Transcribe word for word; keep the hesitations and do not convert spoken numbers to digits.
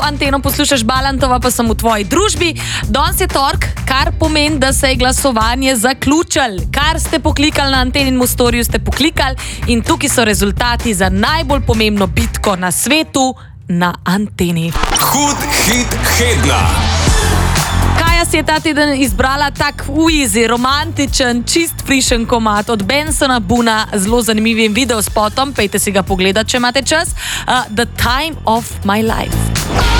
Anteno poslušaš Balantova, pa sem v tvoji družbi. Danes je tork, kar pomeni, da se je glasovanje zaključilo. Kar ste poklikali na Anteninemu storju, ste poklikali in tukaj so rezultati za najbolj pomembno bitko na svetu na Anteni. Hud hit tedna. Kaja si je ta teden izbrala tak uizi, romantičen, čist frišen komad od Bensona Boona, zelo zanimivim videospotom, pejte si ga pogledat, če imate čas. Uh, The Time of My Life.